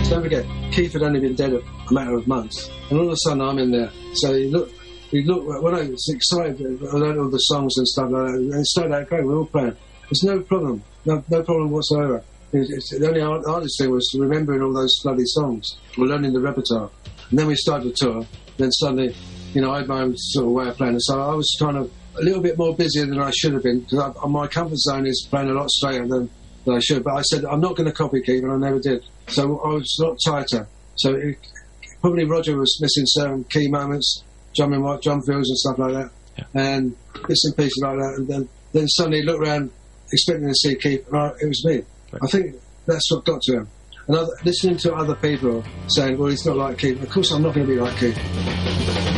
Don't forget, Keith had only been dead a matter of months, and all of a sudden I'm in there. So he looked when I was excited, I learned all the songs and stuff like that, and it started out great. We're all playing. There's no problem, no problem whatsoever. The only hardest thing was remembering all those bloody songs, or learning the repertoire. And then we started the tour. Then suddenly, I had my own sort of way of playing. So I was kind of a little bit more busier than I should have been, because my comfort zone is playing a lot straighter than I should. But I said, I'm not going to copy Keith, and I never did. So I was a lot tighter. So probably Roger was missing certain key moments, drum fills and stuff like that, and bits and pieces like that. And then suddenly look around, expecting to see Keith, and it was me. Right. I think that's what got to him. And listening to other people saying, well, he's not like Keith. Of course I'm not going to be like Keith.